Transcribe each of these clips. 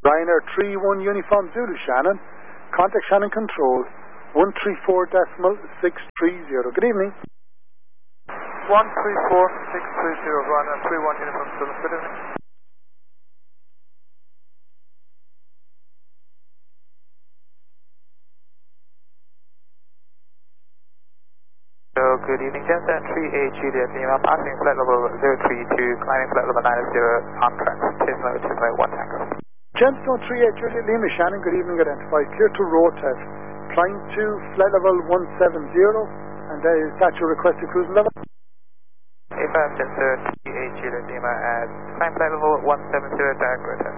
Ryanair 31 Uniform Zulu Shannon. Contact Shannon Control 134.630. Good evening. 134.630, Ryanair 31 Uniform Zulu. Good evening. Good evening, Jensen 38 Juliet Lima, passing flight level 032, climbing flight level 90 on track, chasing level 2.1 Tango. Jensen 38 Juliet Lima, Shannon, good evening, identified, clear to road test, flying to flight level 170, and is that your requested cruising level? A5 Jensen 38 Juliet Lima, at climb flight level 170, direct road test.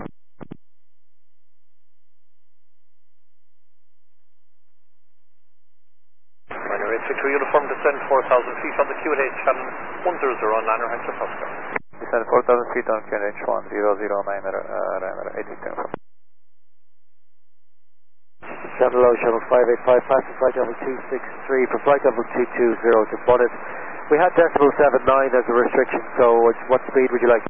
Victor Uniform descend 4,000 feet on the QNH Shannon 100 on Niner Hampshire Pascal. Descend 4,000 feet on QNH 100 Ryanair 82. Shuttle low, shuttle 585, passing flight level 263 for flight level 220 to Bonnet. We had decimal 79 as a restriction, so what speed would you like?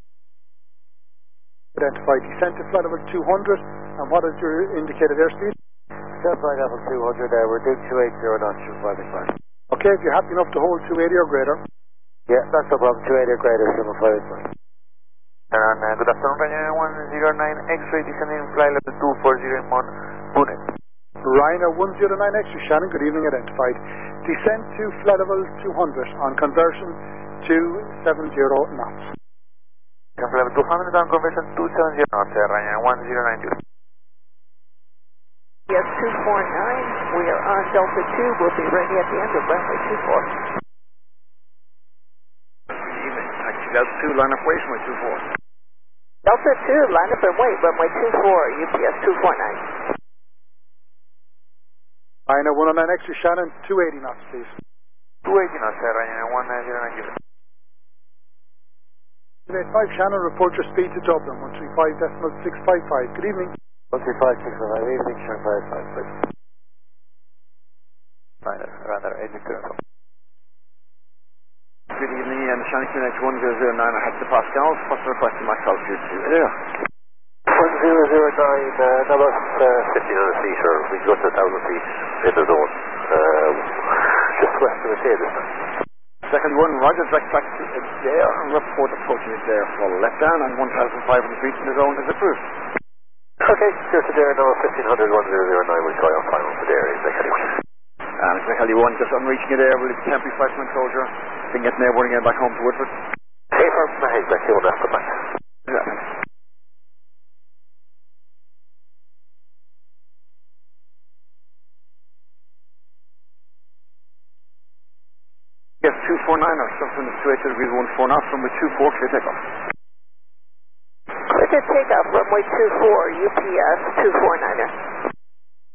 Identified, descent to flight level 200, and what is your indicated airspeed? Flight level 200 there, we're doing 280 knots from 585. Okay, if you're happy enough to hold 280 or greater. Yeah, that's no problem, 280 or greater, 7585. And good afternoon, Ryanair 109 X-ray descending flight level 240 in Pune. Ryanair 109 X-ray Shannon, good evening, identified. Descent to flight level 200 on conversion to 70 knots. Flight level 200 on conversion to 70 knots, Ryanair 109. Yes, 249. We are on Delta 2. We'll be ready at the end of runway 24. Good evening. Taxi Delta 2, line up wait, runway 24. Delta 2, line up and wait, runway 24, UPS 249. Ryanair 109 X-ray Shannon, 280 knots, please. 280 knots, Ryanair 109. 5 Shannon, report your speed to Dublin, 135.655. Good evening. 135.655, evening, Shanghai 5, please. Ryanair 82. Good evening, and Shannon QNH 1009, I have the Pascals. What's the request to my altitude? Yeah. 1009, number 1500 feet, or we go to 1,000 feet in the zone. Just west of the Taylor. Second one, Roger, direct taxi there, and report approaching it there for left down, and 1,500 feet in the zone is approved. Okay, clear to Dare, number 1500, 1009, we'll try on final to Dare, is And exactly one, just on reaching it there, we'll temporary flight from enclosure, then getting there, running it back home to Woodford. Hey, for Mahig, back here, after back. Yeah. Yes, 249 or something, the 280 degrees 14 knots, runway 24, clear takeoff. Clear to take off, runway 24, UPS 249er.